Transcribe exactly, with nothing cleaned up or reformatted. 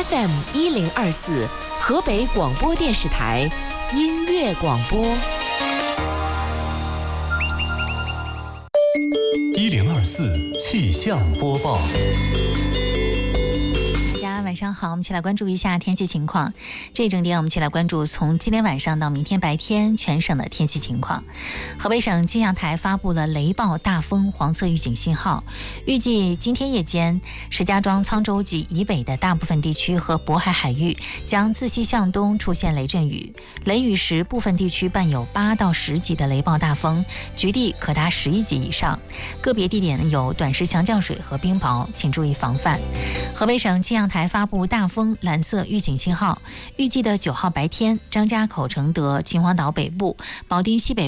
F M 一零二四，河北广播电视台音乐广播。 一零二四气象播报。 晚上好，我们一起来关注一下天气情况。这一整天我们一起来关注从今天晚上到明天白天全省的天气情况。河北省气象台发布了雷暴大风黄色预警信号，预计今天夜间石家庄、沧州及以北的大部分地区和渤海海域将自西向东出现雷阵雨，雷雨时部分地区伴有八到十级的雷暴大风，局地可达十一级以上，个别地点有短时强降水和冰雹，请注意防范。河北省气象台发布大风蓝色预警信号，预计的九号白天，张家口、承德、秦皇岛北部、保定西北